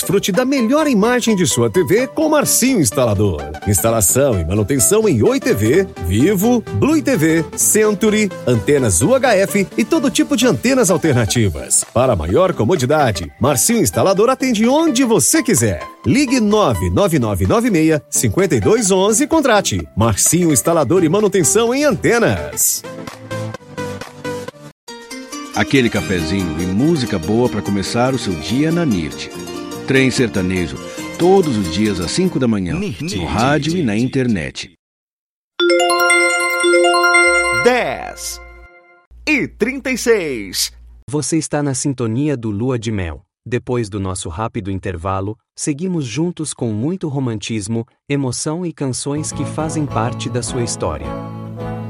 desfrute da melhor imagem de sua TV com Marcinho Instalador. Instalação e manutenção em Oi TV, Vivo, Blue TV, Century, antenas UHF e todo tipo de antenas alternativas. Para maior comodidade, Marcinho Instalador atende onde você quiser. Ligue 99996-5211 e contrate. Marcinho Instalador e manutenção em antenas. Aquele cafezinho e música boa para começar o seu dia na NIRT. Trem sertanejo, todos os dias às 5 da manhã, no rádio e na internet. 10h36. Você está na sintonia do Lua de Mel. Depois do nosso rápido intervalo, seguimos juntos com muito romantismo, emoção e canções que fazem parte da sua história.